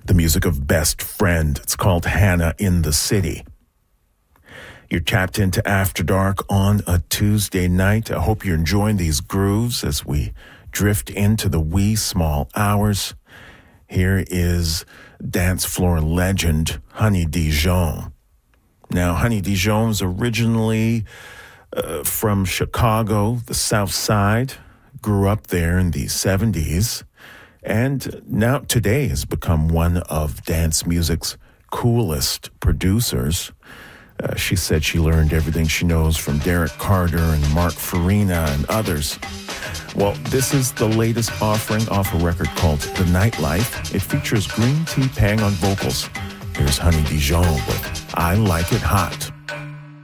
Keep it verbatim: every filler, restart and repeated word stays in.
the music of Best Friend. It's called Hannah in the City. You're tapped into After Dark on a Tuesday night. I hope you're enjoying these grooves as we drift into the wee small hours. Here is dance floor legend Honey Dijon. Now, Honey Dijon is originally uh, from Chicago, the South Side, grew up there in the seventies, and now today has become one of dance music's coolest producers. Uh, she said she learned everything she knows from Derek Carter and Mark Farina and others. Well, this is the latest offering off a record called The Nightlife. It features Green Tea Pang on vocals. Here's Honey Dijon with I Like It Hot.